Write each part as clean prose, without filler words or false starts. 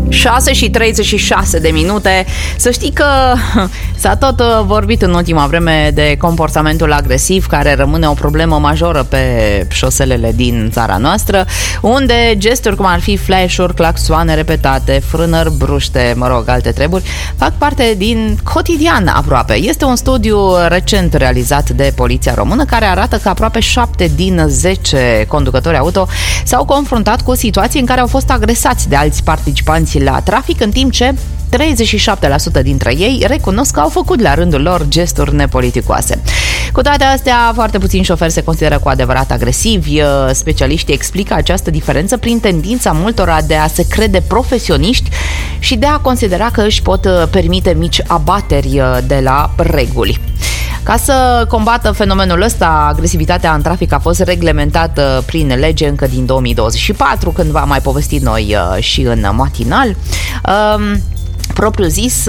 6:36. Să știi că s-a tot vorbit în ultima vreme de comportamentul agresiv, care rămâne o problemă majoră pe șoselele din țara noastră, unde gesturi cum ar fi flash-uri, claxoane repetate, frânări bruște, alte treburi, fac parte din cotidian aproape. Este un studiu recent realizat de Poliția Română care arată că aproape 7 din 10 conducători auto s-au confruntat cu situații în care au fost agresați de alți participanți la trafic, în timp ce 37% dintre ei recunosc că au făcut la rândul lor gesturi nepoliticoase. Cu toate astea, foarte puțini șoferi se consideră cu adevărat agresivi. Specialiștii explică această diferență prin tendința multora de a se crede profesioniști și de a considera că își pot permite mici abateri de la reguli. Ca să combată fenomenul ăsta, agresivitatea în trafic a fost reglementată prin lege încă din 2024, când v-am mai povestit noi și în matinal. Propriu zis,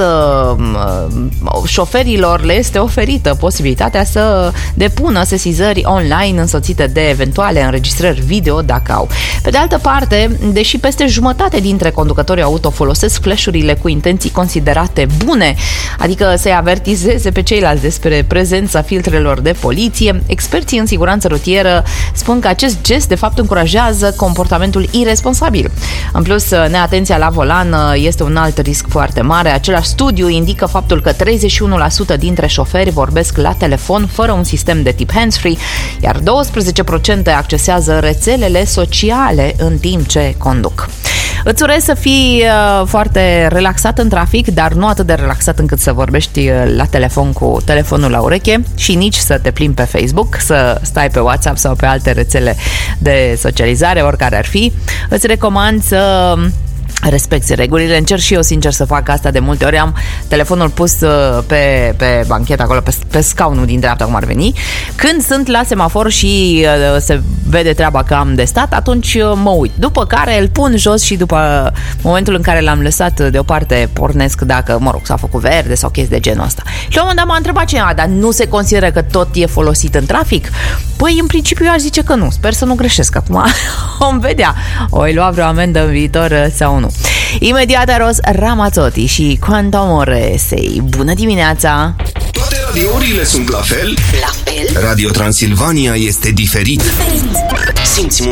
șoferilor le este oferită posibilitatea să depună sesizări online însoțite de eventuale înregistrări video dacă au. Pe de altă parte, deși peste jumătate dintre conducătorii auto folosesc flash-urile cu intenții considerate bune, adică să-i avertizeze pe ceilalți despre prezența filtrelor de poliție, experții în siguranță rutieră spun că acest gest de fapt încurajează comportamentul iresponsabil. În plus, neatenția la volan este un alt risc foarte mare. Același studiu indică faptul că 31% dintre șoferi vorbesc la telefon fără un sistem de tip hands-free, iar 12% accesează rețelele sociale în timp ce conduc. Îți urez să fii foarte relaxat în trafic, dar nu atât de relaxat încât să vorbești la telefon cu telefonul la ureche și nici să te plimbi pe Facebook, să stai pe WhatsApp sau pe alte rețele de socializare, oricare ar fi. Îți recomand să respecti regulile. Încerc și eu sincer să fac asta de multe ori. Am telefonul pus pe banchetă acolo, pe scaunul din dreapta, cum ar veni. Când sunt la semafor și se vede treaba că am de stat, atunci mă uit. După care îl pun jos și după momentul în care l-am lăsat deoparte, pornesc dacă, s-a făcut verde sau chestii de genul ăsta. Și la un moment dat m-a întrebat cineva, dar nu se consideră că tot e folosit în trafic? Păi, în principiu, eu aș zice că nu. Sper să nu greșesc acum. Vom vedea. Oi lua vreo amendă în viitor sau nu. Imediat Eros Ramazzotti și Quanto Amore Sei. Bună dimineața! Toate radiourile sunt la fel? La fel? Radio Transilvania este diferit. Simți